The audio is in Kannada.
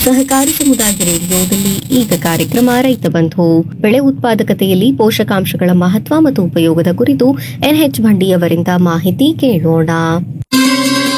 ಸಹಕಾರಿ ಸಮುದಾಯ ರೇಡಿಯೋದಲ್ಲಿ ಈಗ ಕಾರ್ಯಕ್ರಮ ರೈತ ಬಂಧು. ಬೆಳೆ ಉತ್ಪಾದಕತೆಯಲ್ಲಿ ಪೋಷಕಾಂಶಗಳ ಮಹತ್ವ ಮತ್ತು ಉಪಯೋಗದ ಕುರಿತು ಎನ್ಎಚ್ ಭಂಡಿಯವರಿಂದ ಮಾಹಿತಿ ಕೇಳೋಣ.